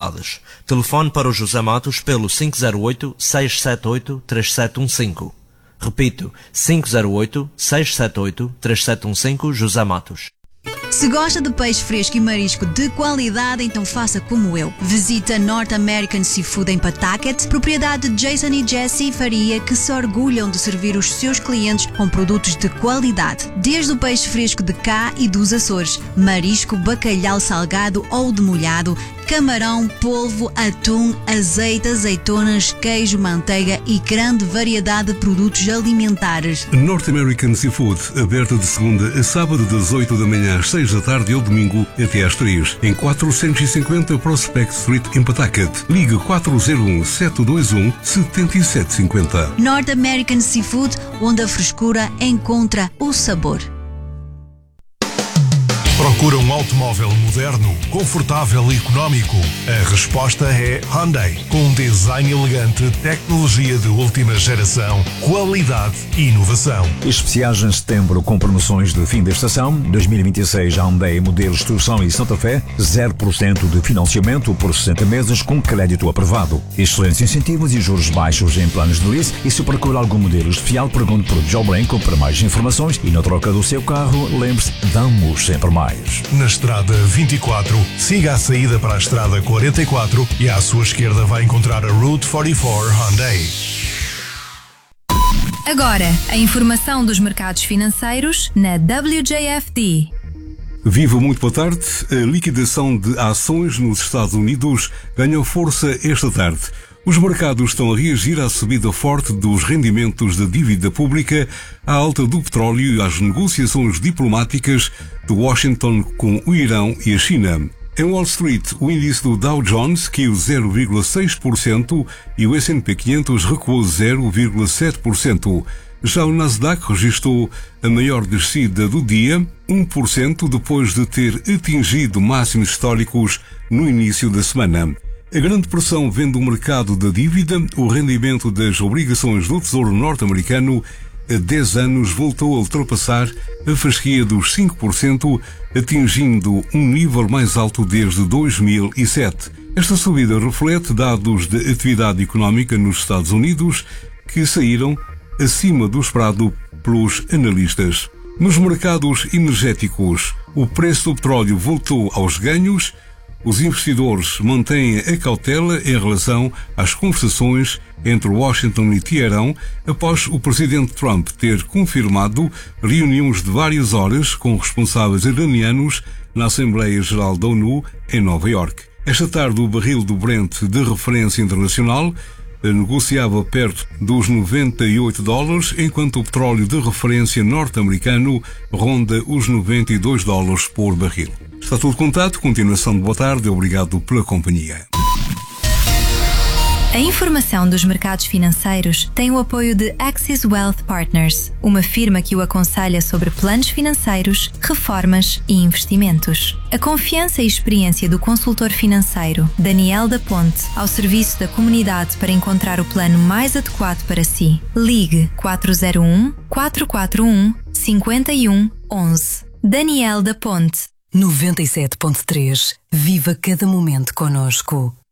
unidades. Telefone para o José Matos pelo 508-678-3715. Repito, 508-678-3715, José Matos. Se gosta de peixe fresco e marisco de qualidade, então faça como eu. Visita North American Seafood em Pawtucket, propriedade de Jason e Jessie Faria, que se orgulham de servir os seus clientes com produtos de qualidade. Desde o peixe fresco de cá e dos Açores, marisco, bacalhau salgado ou demolhado, camarão, polvo, atum, azeite, azeitonas, queijo, manteiga e grande variedade de produtos alimentares. North American Seafood, aberta de segunda a sábado das 8 da manhã às 6 da tarde ou domingo até às 3, em 450 Prospect Street em Pawtucket. Ligue 401-721-7750. North American Seafood, onde a frescura encontra o sabor. Procura um automóvel moderno, confortável e económico? A resposta é Hyundai. Com um design elegante, tecnologia de última geração, qualidade e inovação. Especiais em setembro com promoções de fim da estação. 2026 Hyundai modelos Tucson e Santa Fé. 0% de financiamento por 60 meses com crédito aprovado. Excelentes incentivos e juros baixos em planos de lease. E se procura algum modelo especial, pergunte por Joe Branco para mais informações. E na troca do seu carro, lembre-se, damos sempre mais. Na estrada 24, siga a saída para a estrada 44 e à sua esquerda vai encontrar a Route 44 Hyundai. Agora, a informação dos mercados financeiros na WJFD. Viva, muito boa tarde. A liquidação de ações nos Estados Unidos ganhou força esta tarde. Os mercados estão a reagir à subida forte dos rendimentos da dívida pública, à alta do petróleo e às negociações diplomáticas de Washington com o Irão e a China. Em Wall Street, o índice do Dow Jones caiu 0,6% e o S&P 500 recuou 0,7%. Já o Nasdaq registrou a maior descida do dia, 1%, depois de ter atingido máximos históricos no início da semana. A grande pressão vem do mercado da dívida. O rendimento das obrigações do Tesouro norte-americano a 10 anos voltou a ultrapassar a fasquia dos 5%, atingindo um nível mais alto desde 2007. Esta subida reflete dados de atividade económica nos Estados Unidos que saíram acima do esperado pelos analistas. Nos mercados energéticos, o preço do petróleo voltou aos ganhos. Os investidores mantêm a cautela em relação às conversações entre Washington e Teherão após o presidente Trump ter confirmado reuniões de várias horas com responsáveis iranianos na Assembleia Geral da ONU em Nova Iorque. Esta tarde, o barril do Brent de referência internacional negociava perto dos $98, enquanto o petróleo de referência norte-americano ronda os $92 por barril. Está tudo contado. Continuação de boa tarde. Obrigado pela companhia. A informação dos mercados financeiros tem o apoio de Axis Wealth Partners, uma firma que o aconselha sobre planos financeiros, reformas e investimentos. A confiança e experiência do consultor financeiro Daniel da Ponte ao serviço da comunidade para encontrar o plano mais adequado para si. Ligue 401-441-5111. Daniel da Ponte. 97.3. Viva cada momento connosco.